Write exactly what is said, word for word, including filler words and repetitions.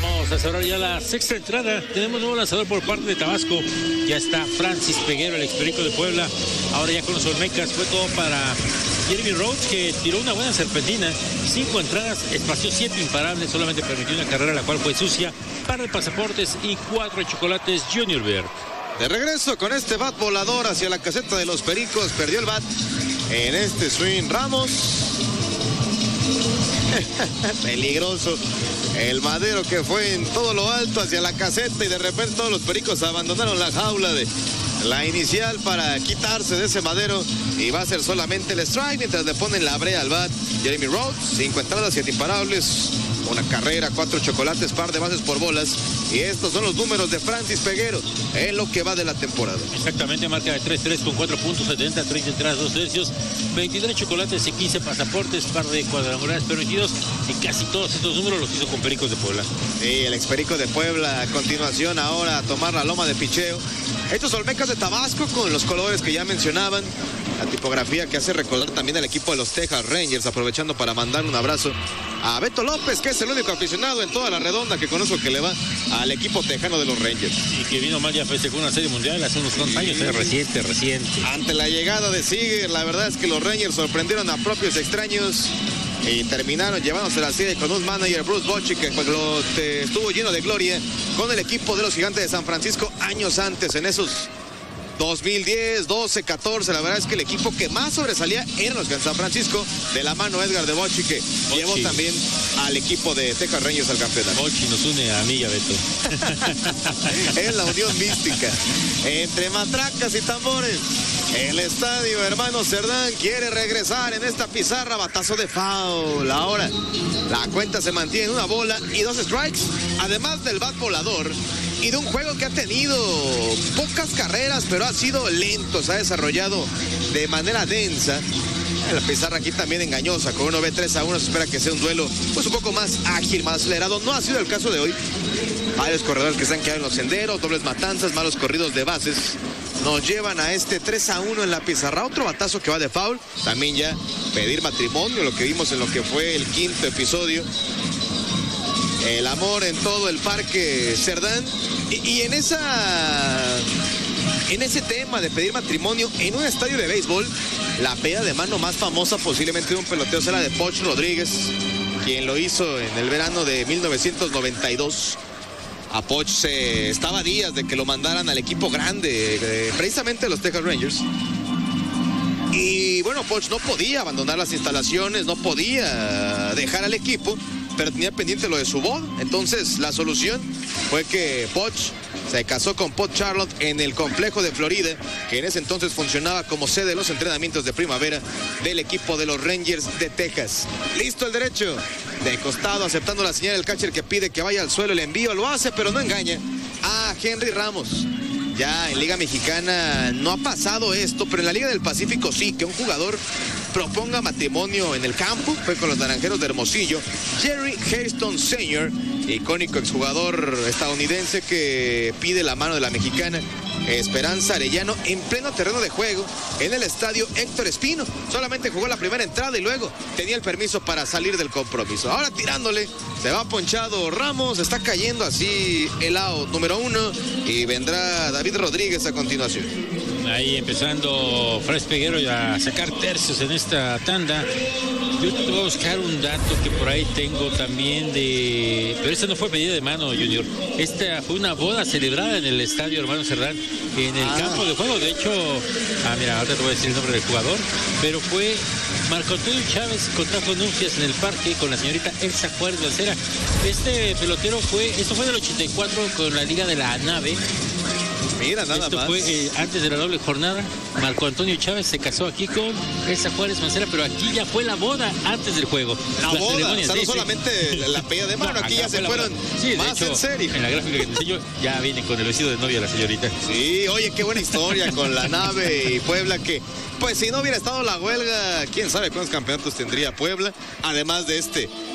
Vamos a cerrar ya la sexta entrada. Tenemos nuevo lanzador por parte de Tabasco. Ya está Francis Peguero, el experico de Puebla. Ahora ya con los Olmecas fue todo para Jeremy Rhodes, que tiró una buena serpentina. Cinco entradas, espació siete imparables, solamente permitió una carrera, la cual fue sucia. Par de pasaportes y cuatro chocolates Junior Beard. De regreso con este bat volador hacia la caseta de los Pericos. Perdió el bat en este swing Ramos. Peligroso. El madero que fue en todo lo alto hacia la caseta y de repente todos los Pericos abandonaron la jaula de la inicial para quitarse de ese madero y va a ser solamente el strike mientras le ponen la brea al bat Jeremy Rhodes. Cinco entradas, siete imparables, una carrera, cuatro chocolates, par de bases por bolas. Y estos son los números de Francis Peguero en lo que va de la temporada. Exactamente, marca de tres tres con cuatro puntos setenta, treinta entradas, dos tercios, veintitrés chocolates y quince pasaportes, par de cuadrangulares permitidos. Y casi todos estos números los hizo con Pericos de Puebla. Sí, el experico de Puebla a continuación ahora a tomar la loma de picheo. Estos Olmecas de Tabasco con los colores que ya mencionaban. La tipografía que hace recordar también al equipo de los Texas Rangers, aprovechando para mandar un abrazo a Beto López, que es el único aficionado en toda la redonda que conozco que le va al equipo tejano de los Rangers. Y que vino más ya festejó una serie mundial hace unos cuantos años, es reciente, reciente. Ante la llegada de Seager, la verdad es que los Rangers sorprendieron a propios extraños y terminaron llevándose la serie con un manager, Bruce Bochy, que lo, te, estuvo lleno de gloria con el equipo de los Gigantes de San Francisco años antes, en esos dos mil diez, doce, catorce, la verdad es que el equipo que más sobresalía eran los de San Francisco, de la mano Edgar de Bochy, que Bochy llevó también al equipo de Texas Rangers al campeonato. Bochy nos une a mí y a Beto. Es la unión mística entre matracas y tambores. El estadio Hermano Cerdán quiere regresar en esta pizarra, batazo de foul. Ahora la cuenta se mantiene en una bola y dos strikes, además del bat volador y de un juego que ha tenido pocas carreras, pero ha sido lento, se ha desarrollado de manera densa. La pizarra aquí también engañosa, con uno ve tres a uno, se espera que sea un duelo pues un poco más ágil, más acelerado. No ha sido el caso de hoy. Varios corredores que se han quedado en los senderos, dobles matanzas, malos corridos de bases, nos llevan a este tres a uno en la pizarra. Otro batazo que va de foul, también ya pedir matrimonio, lo que vimos en lo que fue el quinto episodio. El amor en todo el parque Cerdán. Y, y en esa... En ese tema de pedir matrimonio en un estadio de béisbol, la pedida de mano más famosa posiblemente de un peloteo será la de Poch Rodríguez, quien lo hizo en el verano de mil novecientos noventa y dos. A Poch se estaba a días de que lo mandaran al equipo grande, eh, precisamente los Texas Rangers. Y bueno, Poch no podía abandonar las instalaciones, no podía dejar al equipo, pero tenía pendiente lo de su boda. Entonces la solución fue que Poch se casó con Pot Charlotte en el complejo de Florida, que en ese entonces funcionaba como sede de los entrenamientos de primavera del equipo de los Rangers de Texas. Listo el derecho, de costado, aceptando la señal del catcher que pide que vaya al suelo. El envío lo hace, pero no engaña a Henry Ramos. Ya en Liga Mexicana no ha pasado esto, pero en la Liga del Pacífico sí, que un jugador proponga matrimonio en el campo. Fue con los Naranjeros de Hermosillo. Jerry Hairston señor, icónico exjugador estadounidense que pide la mano de la mexicana Esperanza Arellano en pleno terreno de juego en el estadio Héctor Espino. Solamente jugó la primera entrada y luego tenía el permiso para salir del compromiso. Ahora tirándole, se va ponchado Ramos, está cayendo así el out número uno y vendrá David Rodríguez a continuación. Ahí empezando Francis Peguero a sacar tercios en esta tanda. Yo te voy a buscar un dato que por ahí tengo también de... Pero esta no fue pedida de mano, Junior. Esta fue una boda celebrada en el estadio Hermano Cerdán, en el ah. campo de juego. De hecho, ah, mira, ahorita te voy a decir el nombre del jugador, pero fue Marco Antonio Chávez, contrajo nupcias en el parque con la señorita Elsa Juárez Lancera. Este pelotero fue, esto fue del ochenta y cuatro con la Liga de la Nave. Mira, nada Esto más. fue eh, antes de la doble jornada. Marco Antonio Chávez se casó aquí con Elsa Juárez Mancera, pero aquí ya fue la boda antes del juego. La, la boda, o sea, no sí, solamente sí. la pedida de mano, no, aquí ya se fueron sí, más hecho, en serio. En la gráfica que te enseño, ya viene con el vestido de novia la señorita. Sí, oye, qué buena historia con la Nave y Puebla, que pues si no hubiera estado la huelga, quién sabe cuántos campeonatos tendría Puebla, además de este